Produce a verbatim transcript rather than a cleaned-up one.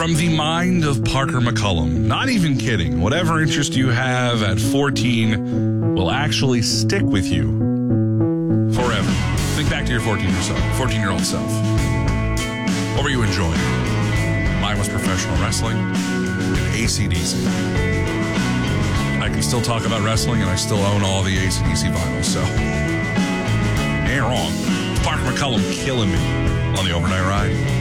From the mind of Parker McCullum. Not even kidding. Whatever interest you have at fourteen will actually stick with you forever. Think back to your fourteen-year-old self. What were you enjoying? Mine was professional wrestling and A C D C. I can still talk about wrestling, and I still own all the A C D C vinyls, so ain't wrong. Parker McCullum killing me on the overnight ride.